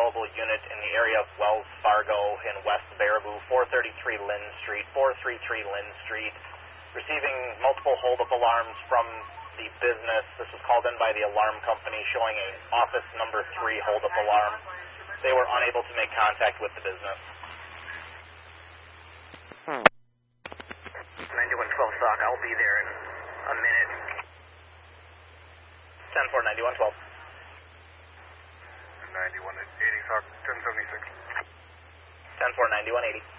available unit in the area of Wells Fargo in West Baraboo, 433 Lynn Street, 433 Lynn Street, receiving multiple hold-up alarms from the business. This was called in by the alarm company showing a office number 3 hold-up alarm. They were unable to make contact with the business. 9112 Sock, I'll be there in a minute. 10-4, 9112. 9180 Sock, 1076. 10-4, 9180.